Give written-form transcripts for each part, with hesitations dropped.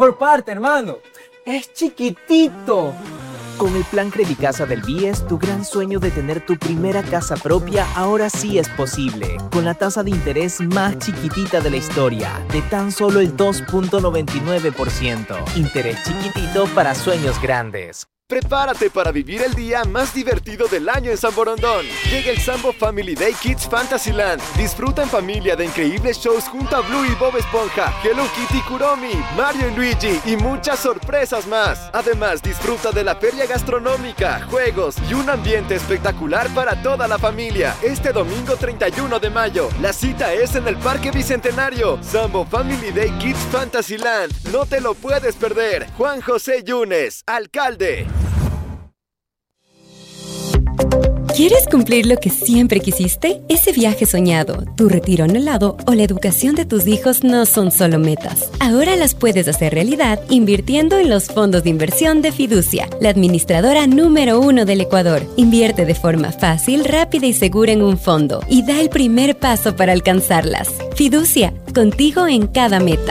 mejor parte, hermano. Es chiquitito. Con el plan Credicasa del BIES, tu gran sueño de tener tu primera casa propia ahora sí es posible. Con la tasa de interés más chiquitita de la historia, de tan solo el 2.99%. Interés chiquitito para sueños grandes. Prepárate para vivir el día más divertido del año en San Borondón. Llega el Sambo Family Day Kids Fantasyland. Disfruta en familia de increíbles shows junto a Blue y Bob Esponja, Hello Kitty, Kuromi, Mario y Luigi y muchas sorpresas más. Además, disfruta de la feria gastronómica, juegos y un ambiente espectacular para toda la familia. Este domingo 31 de mayo, la cita es en el Parque Bicentenario. Sambo Family Day Kids Fantasyland. No te lo puedes perder. Juan José Yunes, alcalde. ¿Quieres cumplir lo que siempre quisiste? Ese viaje soñado, tu retiro anhelado o la educación de tus hijos no son solo metas. Ahora las puedes hacer realidad invirtiendo en los fondos de inversión de Fiducia, la administradora número 1 del Ecuador. Invierte de forma fácil, rápida y segura en un fondo y da el primer paso para alcanzarlas. Fiducia, contigo en cada meta.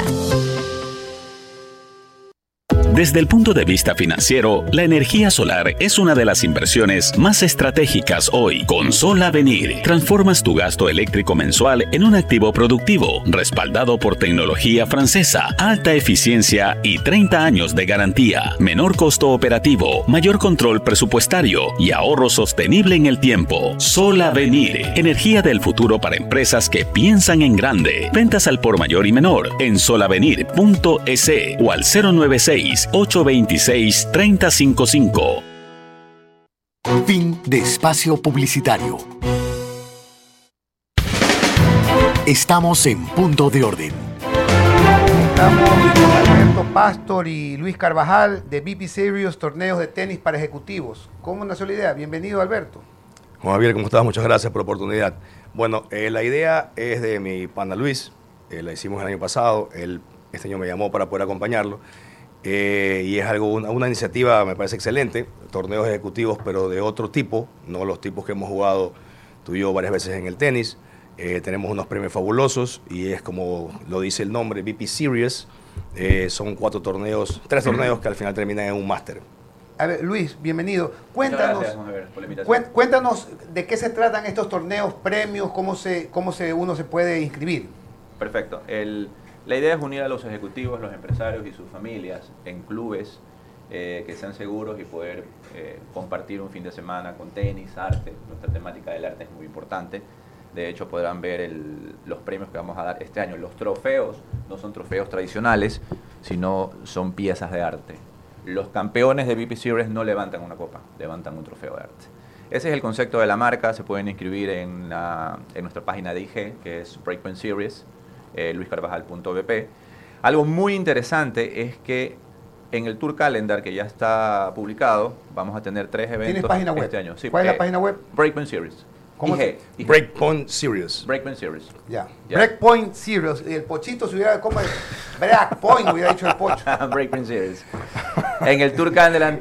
Desde el punto de vista financiero, la energía solar es una de las inversiones más estratégicas hoy. Con Solavenir, transformas tu gasto eléctrico mensual en un activo productivo, respaldado por tecnología francesa, alta eficiencia y 30 años de garantía, menor costo operativo, mayor control presupuestario y ahorro sostenible en el tiempo. Solavenir, energía del futuro para empresas que piensan en grande. Ventas al por mayor y menor en solavenir.es o al 096-826-3055. Fin de espacio publicitario. Estamos en Punto de Orden. Estamos con Alberto Pastor y Luis Carvajal de BP Series, torneos de tenis para ejecutivos. ¿Cómo nació la idea? Bienvenido, Alberto. Juan Javier, ¿cómo estás? Muchas gracias por la oportunidad. Bueno, la idea es de mi pana Luis. La hicimos el año pasado. Él este año me llamó para poder acompañarlo. Y es algo, una iniciativa, me parece excelente, torneos ejecutivos, pero de otro tipo, no los tipos que hemos jugado tú y yo varias veces en el tenis. Tenemos unos premios fabulosos y es como lo dice el nombre, BP Series. Son 3 torneos que al final terminan en un máster. A ver, Luis, bienvenido. Cuéntanos, cuéntanos de qué se tratan estos torneos, premios, cómo uno se puede inscribir. Perfecto. La idea es unir a los ejecutivos, los empresarios y sus familias en clubes que sean seguros y poder compartir un fin de semana con tenis, arte. Nuestra temática del arte es muy importante. De hecho, podrán ver los premios que vamos a dar este año. Los trofeos no son trofeos tradicionales, sino son piezas de arte. Los campeones de BP Series no levantan una copa, levantan un trofeo de arte. Ese es el concepto de la marca. Se pueden inscribir en nuestra página de IG, que es Breakpoint Series. luiscarvajal.bp. Algo muy interesante es que en el Tour Calendar, que ya está publicado, vamos a tener 3 eventos. ¿Tienes página web? Este año. Sí, ¿Cuál es la página web? Breakpoint Series. ¿Cómo IG. Breakpoint Series. Breakpoint Series. Ya. Breakpoint Series. El pochito se hubiera... ¿Cómo es? Breakpoint hubiera dicho el pocho. Breakpoint Series. En el Tour Calendar...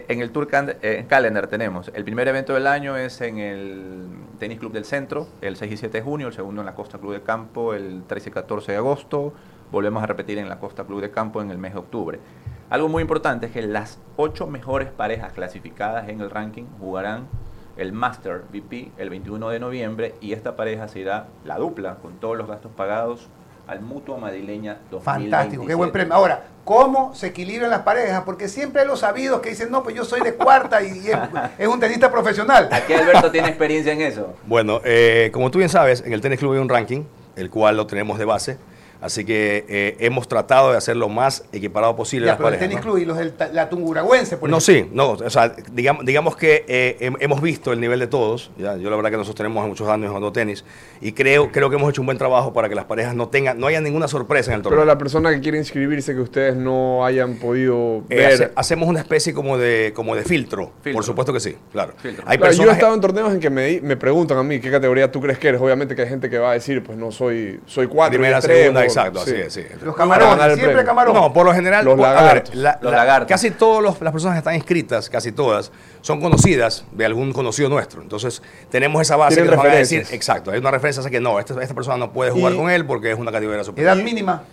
Calendar tenemos el primer evento del año es en el Tenis Club del Centro, el 6 y 7 de junio, el segundo en la Costa Club de Campo el 13 y 14 de agosto, volvemos a repetir en la Costa Club de Campo en el mes de octubre. Algo muy importante es que las 8 mejores parejas clasificadas en el ranking jugarán el Master VP el 21 de noviembre y esta pareja será la dupla con todos los gastos pagados al Mutua Madrileña 2027. Fantástico, qué buen premio. Ahora, ¿cómo se equilibran las parejas? Porque siempre hay los sabidos que dicen, no, pues yo soy de cuarta y es un tenista profesional. Aquí Alberto tiene experiencia en eso. Bueno, como tú bien sabes, en el Tenis Club hay un ranking, el cual lo tenemos de base. Así que hemos tratado de hacer lo más equiparado posible. Ya, pero parejas, el Tenis Club y los la Tunguragüense, por ejemplo. O sea, digamos que hemos visto el nivel de todos. ¿ya? Yo la verdad que nosotros tenemos muchos años jugando tenis y creo que hemos hecho un buen trabajo para que las parejas no haya ninguna sorpresa en el torneo. Pero la persona que quiere inscribirse que ustedes no hayan podido ver... hacemos una especie como de filtro. Por supuesto que sí, claro. Yo he estado en torneos en que me preguntan a mí qué categoría tú crees que eres. Obviamente que hay gente que va a decir, pues no soy 4, primera, segunda, exacto, así es. Sí. Los camarones, siempre camarones. No, por lo general, los lagartos. Los lagartos. Casi todas las personas que están inscritas, casi todas, son conocidas de algún conocido nuestro. Entonces, tenemos esa base que nos van a decir, exacto, hay una referencia a que no, esta persona no puede jugar con él porque es una categoría superior. ¿Edad mínima?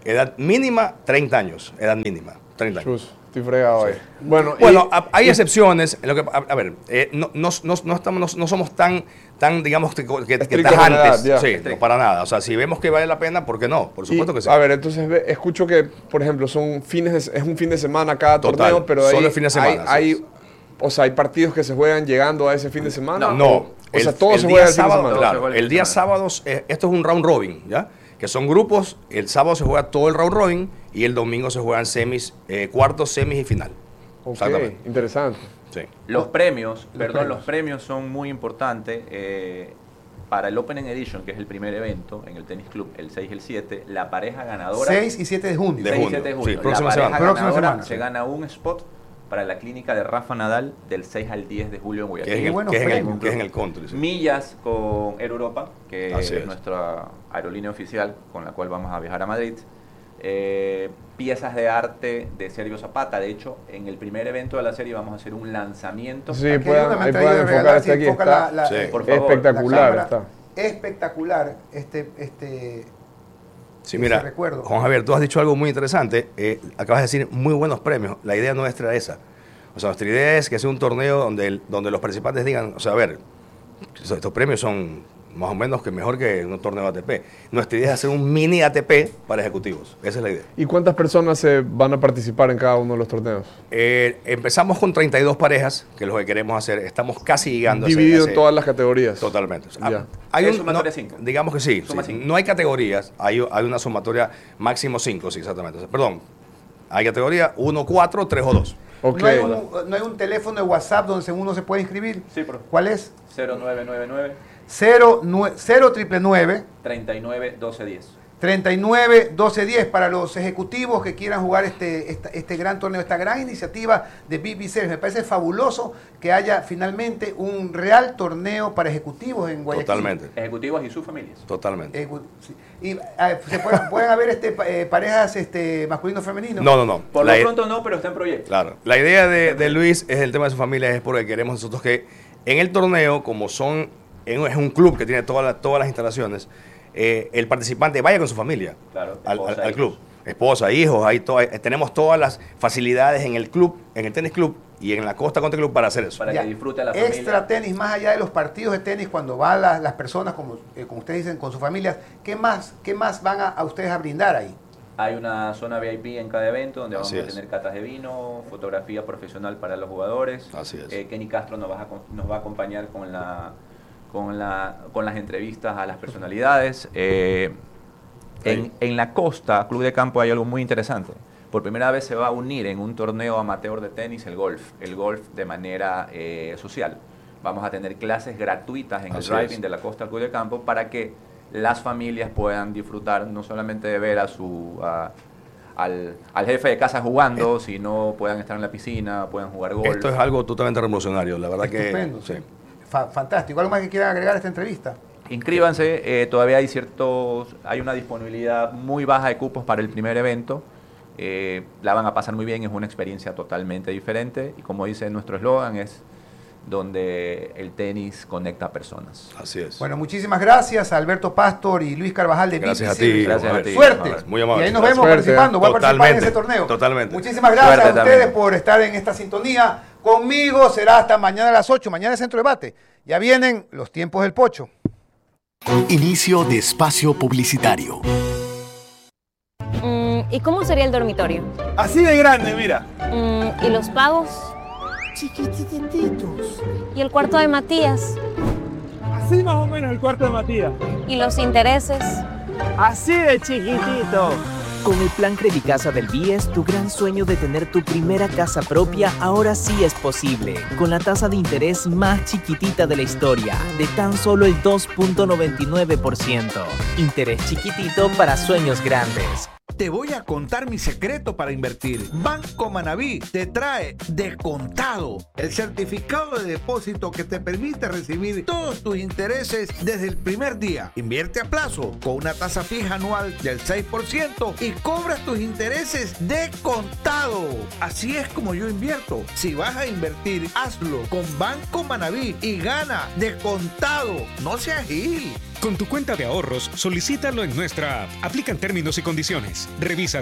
Edad mínima, 30 años. Edad mínima, 30 años. Chus, estoy fregado ahí. Bueno, hay excepciones. En lo que, a ver, no somos tan digamos, que tajantes. Sí, no, para nada. O sea, si vemos que vale la pena, ¿por qué no? Por supuesto que sí. A ver, entonces escucho que, por ejemplo, es un fin de semana cada torneo, pero solo el fin de semana. O sea, hay partidos que se juegan llegando a ese fin de semana. No. O sea, todo se juega el sábado. Fin de semana. Claro, el día sábado, esto es un round robin, ¿ya? Que son grupos. El sábado se juega todo el round robin y el domingo se juegan semis, cuartos, semis y final. Ok, interesante. Sí. Los premios son muy importantes. Para el Opening Edition, que es el primer evento en el Tenis Club, el 6 y el 7, la pareja ganadora... 6 y 7 de junio. 6 y 7 de junio. Sí, próxima pareja semana. Ganadora se gana un spot para la clínica de Rafa Nadal del 6 al 10 de julio en Guayaquil. Que es en el country. Sí. Millas con Air Europa, que es nuestra aerolínea oficial con la cual vamos a viajar a Madrid. Piezas de arte de Sergio Zapata. De hecho, en el primer evento de la serie vamos a hacer un lanzamiento. Sí, pueden enfocar hasta aquí. Por favor, espectacular. Está. Espectacular Sí, mira, recuerdo. Juan Javier, tú has dicho algo muy interesante. Acabas de decir muy buenos premios. La idea nuestra es esa. O sea, nuestra idea es que sea un torneo donde los participantes digan, o sea, a ver, estos premios son más o menos que mejor que un torneo de ATP. Nuestra idea es hacer un mini ATP para ejecutivos. Esa es la idea. ¿Y cuántas personas van a participar en cada uno de los torneos? Empezamos con 32 parejas, que es lo que queremos hacer. Estamos casi llegando dividido en todas las categorías. Totalmente. Hay un sumatoria 5. Digamos que sí. No hay categorías. Hay una sumatoria máximo 5, sí, exactamente. O sea, perdón. Hay categoría 1, 4, 3 o 2. Okay. ¿No hay un teléfono de WhatsApp donde uno se puede inscribir? Sí, pero ¿cuál es? 0999 0999 39 1210. 39 1210 para los ejecutivos que quieran jugar este gran torneo, esta gran iniciativa de BB Series. Me parece fabuloso que haya finalmente un real torneo para ejecutivos en Guayaquil. Totalmente. Ejecutivos y sus familias. Totalmente. Y pueden haber parejas masculino femenino. No. Por lo pronto no, pero está en proyecto. Claro. La idea de Luis es el tema de su familia, es porque queremos nosotros que en el torneo, como es un club que tiene todas las instalaciones, el participante vaya con su familia al club. Esposa, hijos, tenemos todas las facilidades en el club, en el tenis club y en la Costa Country Club para hacer eso. Para que disfrute la familia. Extra tenis, más allá de los partidos de tenis, cuando van las personas, como ustedes dicen, con sus familias, ¿qué más van a ustedes a brindar ahí? Hay una zona VIP en cada evento donde vamos a tener catas de vino, fotografía profesional para los jugadores. Así es. Kenny Castro nos va a acompañar con las entrevistas a las personalidades. En la Costa, Club de Campo, hay algo muy interesante. Por primera vez se va a unir en un torneo amateur de tenis el golf de manera social. Vamos a tener clases gratuitas en el driving de la Costa Club de Campo para que las familias puedan disfrutar no solamente de ver al jefe de casa jugando, sino puedan estar en la piscina, puedan jugar golf. Esto es algo totalmente revolucionario, la verdad. Estupendo, que... Sí. Fantástico. ¿Algo más que quieran agregar a esta entrevista? Inscríbanse, todavía hay una disponibilidad muy baja de cupos para el primer evento. La van a pasar muy bien, es una experiencia totalmente diferente y como dice nuestro eslogan, es donde el tenis conecta a personas. Así es. Bueno, muchísimas gracias a Alberto Pastor y Luis Carvajal de Gracias a ti. Gracias a ti. Suerte. Muy amable. Y ahí nos vemos participando. Voy a participar en ese torneo. Totalmente. Muchísimas gracias a ustedes por estar en esta sintonía. Conmigo será hasta mañana a las 8. Mañana es Centro Debate. Ya vienen los tiempos del Pocho. Inicio de espacio publicitario. ¿Y cómo sería el dormitorio? Así de grande, mira. ¿Y los pagos? Chiquitititos. ¿Y el cuarto de Matías? Así más o menos el cuarto de Matías. ¿Y los intereses? Así de chiquitito. Con el plan Credicasa del BIES, tu gran sueño de tener tu primera casa propia ahora sí es posible. Con la tasa de interés más chiquitita de la historia, de tan solo el 2.99%. Interés chiquitito para sueños grandes. Te voy a contar mi secreto para invertir. Banco Manaví te trae Descontado, el certificado de depósito que te permite recibir todos tus intereses desde el primer día. Invierte a plazo con una tasa fija anual del 6% y cobras tus intereses de contado. Así es como yo invierto. Si vas a invertir, hazlo con Banco Manaví y gana de contado. No seas gil. Con tu cuenta de ahorros, solicítalo en nuestra app. Aplican términos y condiciones. Revisa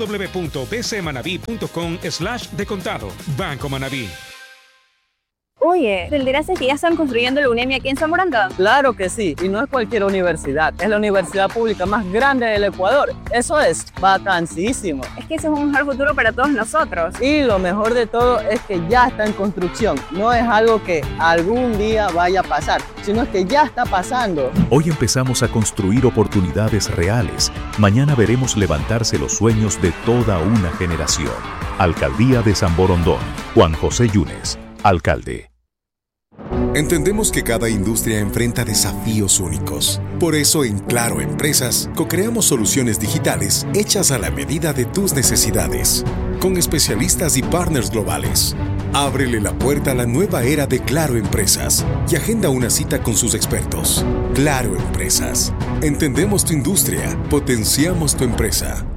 www.bcmanaví.com/decontado. Banco Manaví. Oye, ¿te enteraste que ya están construyendo la UNEMI aquí en San Borondón? Claro que sí, y no es cualquier universidad, es la universidad pública más grande del Ecuador. Eso es vacancísimo. Es que eso es un mejor futuro para todos nosotros. Y lo mejor de todo es que ya está en construcción. No es algo que algún día vaya a pasar, sino es que ya está pasando. Hoy empezamos a construir oportunidades reales. Mañana veremos levantarse los sueños de toda una generación. Alcaldía de San Borondón. Juan José Yunes, alcalde. Entendemos que cada industria enfrenta desafíos únicos. Por eso en Claro Empresas co-creamos soluciones digitales hechas a la medida de tus necesidades, con especialistas y partners globales. Ábrele la puerta a la nueva era de Claro Empresas y agenda una cita con sus expertos. Claro Empresas. Entendemos tu industria, potenciamos tu empresa.